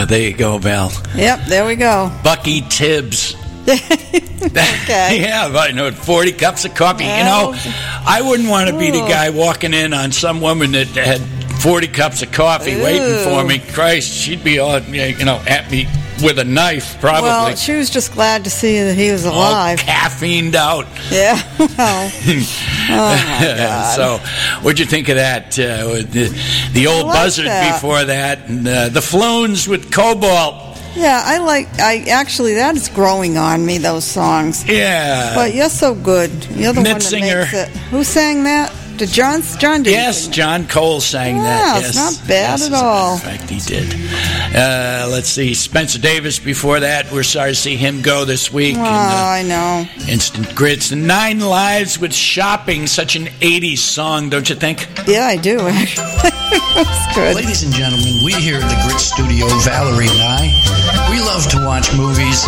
There you go, Val. Yep, there we go. Bucky Tibbs. Okay. Yeah, I know, 40 cups of coffee. Well, You know, I wouldn't want to be the guy walking in on some woman that had 40 cups of coffee waiting for me. Christ, she'd be all, at me with a knife, probably. Well, she was just glad to see that he was alive. All caffeined out. Yeah, well. Oh, my God. So, what'd you think of that? The old buzzard before that, and the Floons with Cobalt. Yeah, actually, that is growing on me, those songs. Yeah. But you're so good. You're the one that makes it. Who sang that? Did John did Yes, John Cole sang that. Yes, not bad at all. In fact, he did. Let's see, Spencer Davis before that. We're sorry to see him go this week. I know. Instant Grits. 9 Lives with Shopping, such an 80s song, don't you think? Yeah, I do, actually. That's good. Ladies and gentlemen, we here at the Grit Studio, Valerie and I, we love to watch movies